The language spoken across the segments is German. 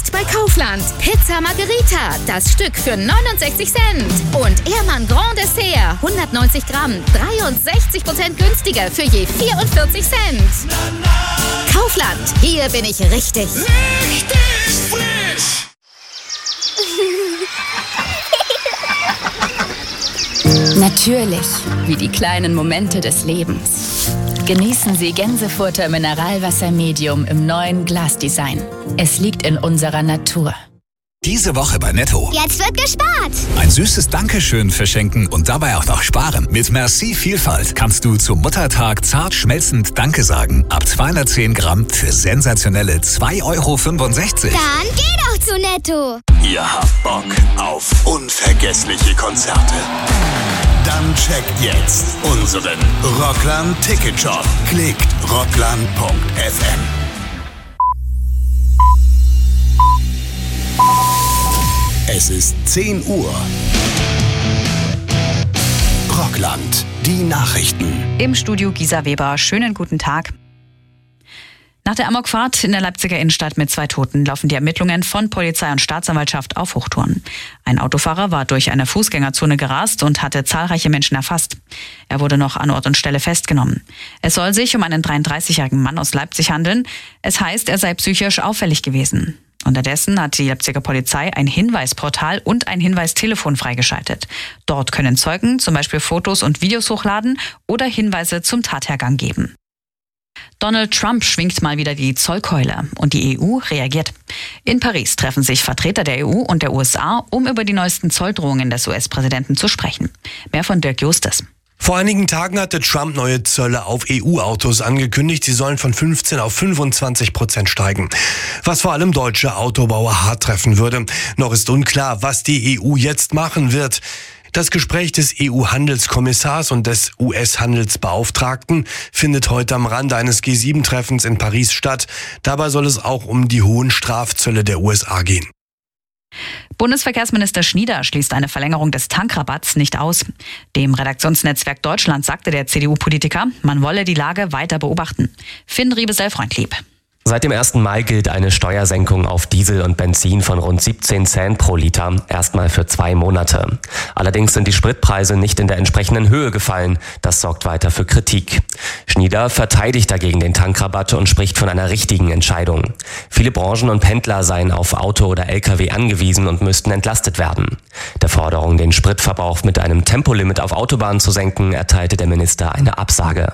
Jetzt bei Kaufland. Pizza Margherita, das Stück für 69 Cent. Und Ehrmann Grand Dessert, 190 Gramm, 63% günstiger für je 44 Cent. Kaufland, hier bin ich richtig. Richtig frisch! Natürlich, wie die kleinen Momente des Lebens. Genießen Sie Gänsefurter Mineralwasser Medium im neuen Glasdesign. Es liegt in unserer Natur. Diese Woche bei Netto. Jetzt wird gespart. Ein süßes Dankeschön verschenken und dabei auch noch sparen. Mit Merci Vielfalt kannst du zum Muttertag zart schmelzend Danke sagen. Ab 210 Gramm für sensationelle 2,65 €. Dann geh doch zu Netto. Ihr habt Bock auf unvergessliche Konzerte. Dann checkt jetzt unseren Rockland Ticket Shop. Klickt rockland.fm. Es ist 10 Uhr. Rockland, die Nachrichten. Im Studio Gisa Weber. Schönen guten Tag. Nach der Amokfahrt in der Leipziger Innenstadt mit 2 Toten laufen die Ermittlungen von Polizei und Staatsanwaltschaft auf Hochtouren. Ein Autofahrer war durch eine Fußgängerzone gerast und hatte zahlreiche Menschen erfasst. Er wurde noch an Ort und Stelle festgenommen. Es soll sich um einen 33-jährigen Mann aus Leipzig handeln. Es heißt, er sei psychisch auffällig gewesen. Unterdessen hat die Leipziger Polizei ein Hinweisportal und ein Hinweistelefon freigeschaltet. Dort können Zeugen zum Beispiel Fotos und Videos hochladen oder Hinweise zum Tathergang geben. Donald Trump schwingt mal wieder die Zollkeule und die EU reagiert. In Paris treffen sich Vertreter der EU und der USA, um über die neuesten Zolldrohungen des US-Präsidenten zu sprechen. Mehr von Dirk Justes. Vor einigen Tagen hatte Trump neue Zölle auf EU-Autos angekündigt. Sie sollen von 15 auf 25% steigen. Was vor allem deutsche Autobauer hart treffen würde. Noch ist unklar, was die EU jetzt machen wird. Das Gespräch des EU-Handelskommissars und des US-Handelsbeauftragten findet heute am Rande eines G7-Treffens in Paris statt. Dabei soll es auch um die hohen Strafzölle der USA gehen. Bundesverkehrsminister Schnieder schließt eine Verlängerung des Tankrabatts nicht aus. Dem Redaktionsnetzwerk Deutschland sagte der CDU-Politiker, man wolle die Lage weiter beobachten. Finn Riebesell-Freundlieb. Seit dem 1. Mai gilt eine Steuersenkung auf Diesel und Benzin von rund 17 Cent pro Liter, erstmal für 2 Monate. Allerdings sind die Spritpreise nicht in der entsprechenden Höhe gefallen. Das sorgt weiter für Kritik. Schnieder verteidigt dagegen den Tankrabatt und spricht von einer richtigen Entscheidung. Viele Branchen und Pendler seien auf Auto oder Lkw angewiesen und müssten entlastet werden. Der Forderung, den Spritverbrauch mit einem Tempolimit auf Autobahnen zu senken, erteilte der Minister eine Absage.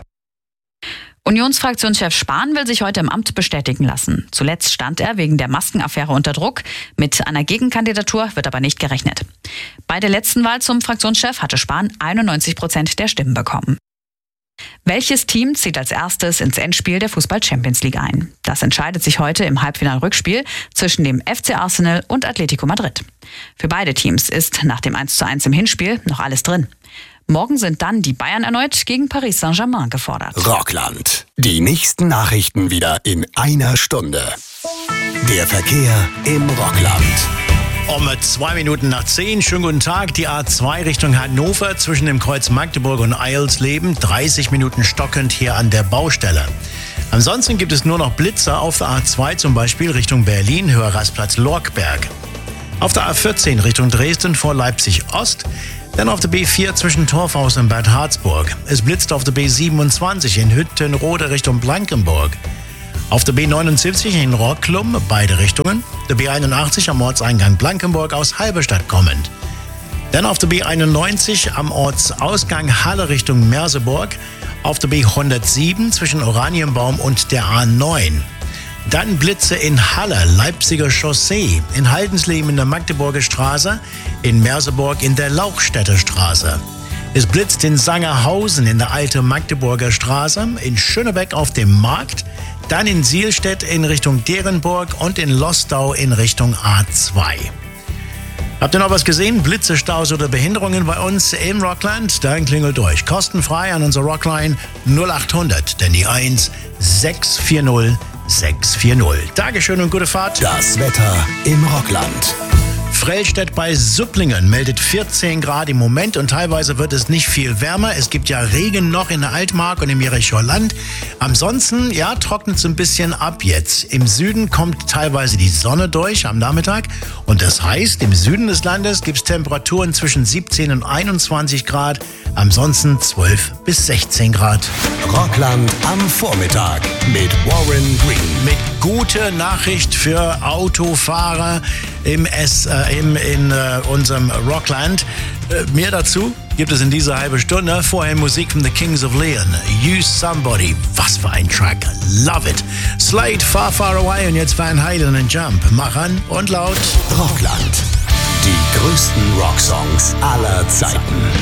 Unionsfraktionschef Spahn will sich heute im Amt bestätigen lassen. Zuletzt stand er wegen der Maskenaffäre unter Druck. Mit einer Gegenkandidatur wird aber nicht gerechnet. Bei der letzten Wahl zum Fraktionschef hatte Spahn 91% der Stimmen bekommen. Welches Team zieht als erstes ins Endspiel der Fußball-Champions League ein? Das entscheidet sich heute im Halbfinal-Rückspiel zwischen dem FC Arsenal und Atletico Madrid. Für beide Teams ist nach dem 1:1 im Hinspiel noch alles drin. Morgen sind dann die Bayern erneut gegen Paris Saint-Germain gefordert. Rockland. Die nächsten Nachrichten wieder in einer Stunde. Der Verkehr im Rockland. Um 2 Minuten nach 10, schönen guten Tag. Die A2 Richtung Hannover zwischen dem Kreuz Magdeburg und Eilsleben. 30 Minuten stockend hier an der Baustelle. Ansonsten gibt es nur noch Blitzer auf der A2, zum Beispiel Richtung Berlin, Höher-Rastplatz Lorkberg. Auf der A14 Richtung Dresden vor Leipzig Ost. Dann auf der B4 zwischen Torfhaus und Bad Harzburg. Es blitzt auf der B27 in Hüttenrode Richtung Blankenburg. Auf der B79 in Rocklum, beide Richtungen. Der B81 am Ortseingang Blankenburg aus Halberstadt kommend. Dann auf der B91 am Ortsausgang Halle Richtung Merseburg. Auf der B107 zwischen Oranienbaum und der A9. Dann Blitze in Halle, Leipziger Chaussee, in Haldensleben in der Magdeburger Straße, in Merseburg in der Lauchstädter Straße. Es blitzt in Sangerhausen in der alten Magdeburger Straße, in Schönebeck auf dem Markt, dann in Sielstedt in Richtung Derenburg und in Lostau in Richtung A2. Habt ihr noch was gesehen? Blitze, Staus oder Behinderungen bei uns im Rockland? Dann klingelt durch. Kostenfrei an unserer Rockline 0800, denn die 1 640 640. Dankeschön und gute Fahrt. Das Wetter im Rockland. Frellstedt bei Supplingen meldet 14 Grad im Moment und teilweise wird es nicht viel wärmer. Es gibt ja Regen noch in der Altmark und im Jerichoer Land. Ansonsten, ja, trocknet es ein bisschen ab jetzt. Im Süden kommt teilweise die Sonne durch am Nachmittag und das heißt, im Süden des Landes gibt es Temperaturen zwischen 17 und 21 Grad. Ansonsten 12 bis 16 Grad. Rockland am Vormittag mit Warren Green. Mit guter Nachricht für Autofahrer in unserem Rockland. Mehr dazu gibt es in dieser halben Stunde. Vorher Musik von The Kings of Leon. Use Somebody. Was für ein Track. Love it. Slade, Far Far Away und jetzt Van Halen und Jump. Mach an und laut. Rockland. Die größten Rocksongs aller Zeiten.